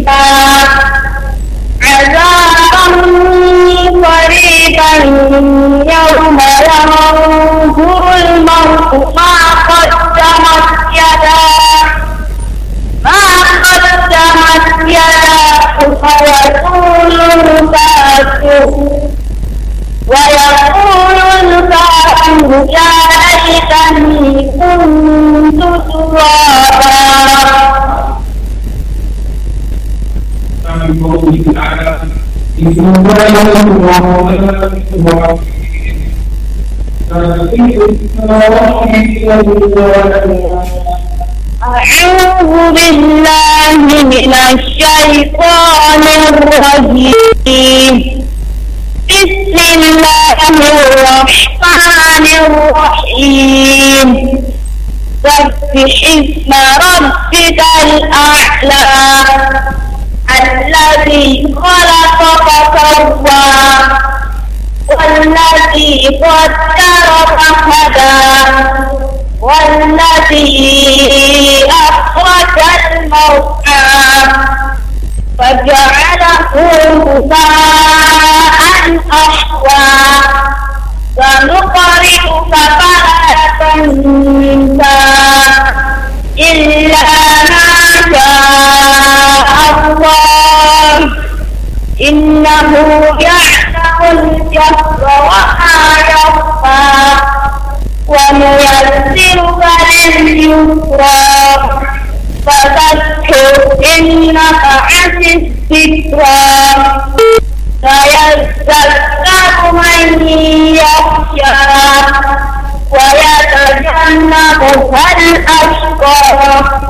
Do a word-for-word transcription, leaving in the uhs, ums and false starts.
عذابا قريبا يوم ينظر المرء ما قدمت يداه ما قدمت يداه فيقول الكافر ويقول الكافر يا ليتني كنت ترابا. من قوله تعالى إن الله أعوذ بالله من الشيطان الرجيم. بسم الله الرحمن الرحيم. سبح اسم ربك الأعلى الذي خلق فسوى والذي قدر فهدى والذي أخرج المرعى فجعله غثاء أحوى. سنقرئك فلا تنسى إلا ما شاء الله إنه يعلم الجهر وما يخفى ونيسرك لليسرى فذكر إن نفعت الذكرى سيذكر من يخشى ويتجنبها الأشقى